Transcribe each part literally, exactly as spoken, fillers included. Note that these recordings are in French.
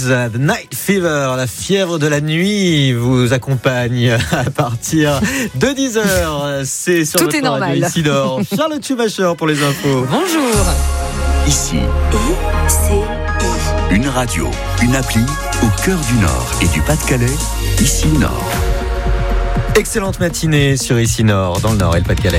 Blues, Night Fever, la fièvre de la nuit vous accompagne à partir de dix heures. C'est sur Tout votre est normal. radio Isidore. Charlotte Schumacher pour les infos. Bonjour. Ici, I C I. une radio, une appli au cœur du Nord et du Pas-de-Calais, Ici Nord. Excellente matinée sur Ici Nord, dans le Nord et le Pas-de-Calais.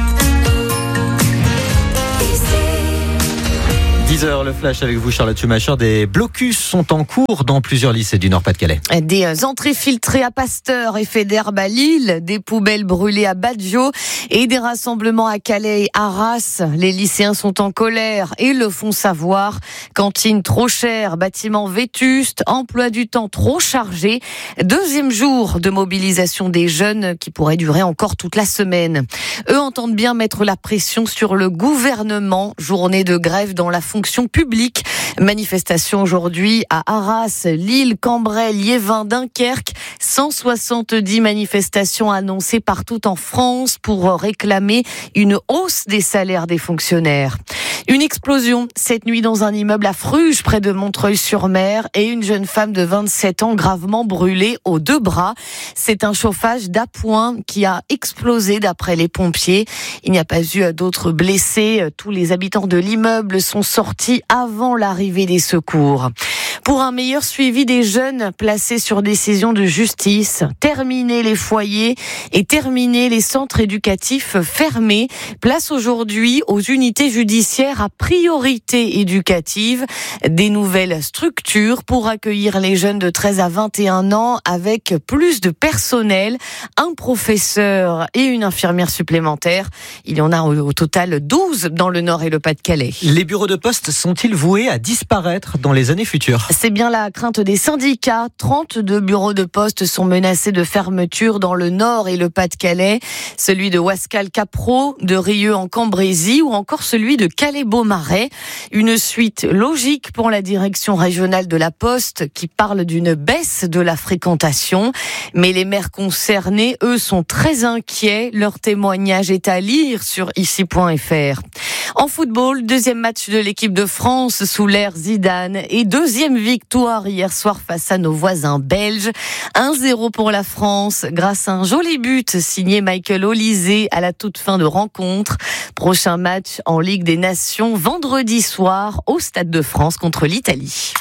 dix heures, le flash avec vous, Charlotte Schumacher. Des blocus sont en cours dans plusieurs lycées du Nord-Pas-de-Calais. Des entrées filtrées à Pasteur et fait d'herbe à Lille, des poubelles brûlées à Badjo et des rassemblements à Calais et Arras. Les lycéens sont en colère et le font savoir. Cantine trop chère, bâtiments vétustes, emploi du temps trop chargé. Deuxième jour de mobilisation des jeunes qui pourrait durer encore toute la semaine. Eux entendent bien mettre la pression sur le gouvernement. Journée de grève dans la fonction publique. Manifestation aujourd'hui à Arras, Lille, Cambrai, Liévin, Dunkerque. cent soixante-dix manifestations annoncées partout en France pour réclamer une hausse des salaires des fonctionnaires. Une explosion cette nuit dans un immeuble à Fruges, près de Montreuil-sur-Mer, et une jeune femme de vingt-sept ans gravement brûlée aux deux bras. C'est un chauffage d'appoint qui a explosé d'après les pompiers. Il n'y a pas eu d'autres blessés. Tous les habitants de l'immeuble sont sortis avant l'arrivée des secours. Pour un meilleur suivi des jeunes placés sur décision de justice, terminer les foyers et terminer les centres éducatifs fermés. Place aujourd'hui aux unités judiciaires à priorité éducative. Des nouvelles structures pour accueillir les jeunes de treize à vingt et un ans avec plus de personnel, un professeur et une infirmière supplémentaire. Il y en a au total douze dans le Nord et le Pas-de-Calais. Les bureaux de poste sont-ils voués à disparaître dans les années futures ? C'est bien la crainte des syndicats. trente-deux bureaux de poste sont menacés de fermeture dans le Nord et le Pas-de-Calais. Celui de Wascal-Capro, de Rieux en Cambrésis ou encore celui de Calais-Beaumarais. Une suite logique pour la direction régionale de la Poste qui parle d'une baisse de la fréquentation. Mais les maires concernés, eux, sont très inquiets. Leur témoignage est à lire sur ici point f r. En football, deuxième match de l'équipe de France sous l'ère Zidane et deuxième victoire hier soir face à nos voisins belges. un zéro pour la France grâce à un joli but signé Michael Olysée à la toute fin de rencontre. Prochain match en Ligue des Nations vendredi soir au Stade de France contre l'Italie.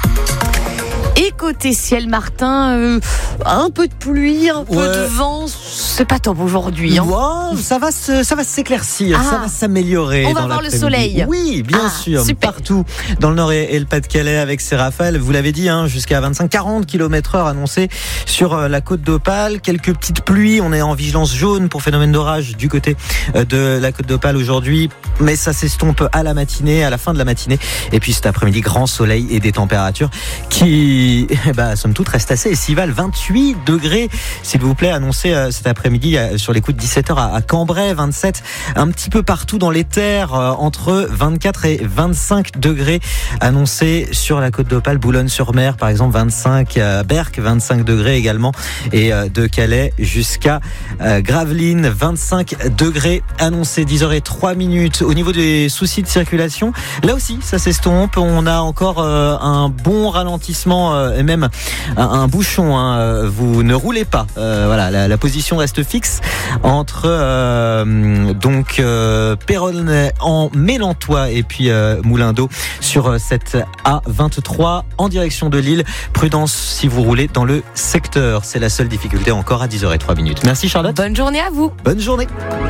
Et côté ciel, Martin, euh, un peu de pluie, un peu Ouais. de vent, c'est pas top aujourd'hui. Hein. Wow, ça va se, ça va s'éclaircir, Ah. ça va s'améliorer. On va dans voir le l'après-midi. soleil. Oui, bien Ah, sûr, super. partout dans le Nord et, et le Pas-de-Calais avec ces rafales. Vous l'avez dit, hein, jusqu'à vingt-cinq à quarante kilomètres heure annoncés sur euh, la côte d'Opale. Quelques petites pluies, on est en vigilance jaune pour phénomène d'orage du côté euh, de la côte d'Opale aujourd'hui, mais ça s'estompe à la matinée, à la fin de la matinée. Et puis cet après-midi, grand soleil et des températures qui, eh ben, somme toute, restent assez estivales. vingt-huit degrés, s'il vous plaît, annoncé euh, cet après-midi euh, sur les coups de dix-sept heures à, à Cambrai, vingt-sept un petit peu partout dans les terres, euh, entre vingt-quatre et vingt-cinq degrés annoncés sur la côte d'Opale, Boulogne-sur-Mer par exemple, vingt-cinq à Berck, vingt-cinq degrés également, et euh, de Calais jusqu'à euh, Gravelines, vingt-cinq degrés annoncés. Dix heures zéro trois minutes. Au niveau des soucis de circulation, là aussi ça s'estompe, on a encore euh, un bon ralentissement euh, et même un, un bouchon, hein. Vous ne roulez pas, euh, voilà, la, la position reste fixe entre euh, donc euh, Péronne en Mélantois et puis euh, Moulin d'Eau sur cette A vingt-trois en direction de Lille. Prudence si vous roulez dans le secteur, c'est la seule difficulté encore à dix heures zéro trois minutes. Merci Charlotte. Bonne journée à vous. Bonne journée.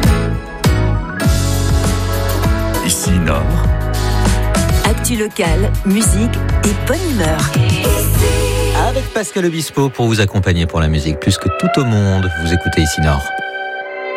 Ici Nord. Actu locale, musique et bonne humeur. Avec Pascal Obispo pour vous accompagner pour la musique plus que tout au monde. Vous écoutez Ici Nord.